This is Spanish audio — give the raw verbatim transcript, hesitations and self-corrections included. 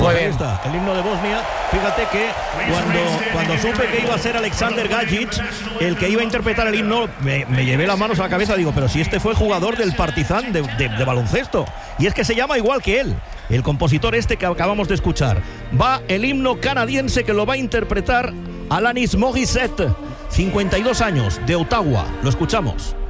Pues ahí está, el himno de Bosnia. Fíjate que cuando, cuando supe que iba a ser Alexander Gajic el que iba a interpretar el himno, me, me llevé las manos a la cabeza. Digo, pero si este fue jugador del Partizan de, de, de baloncesto. Y es que se llama igual que él, el compositor este que acabamos de escuchar. Va el himno canadiense que lo va a interpretar Alanis Morissette, cincuenta y dos años, de Ottawa. Lo escuchamos.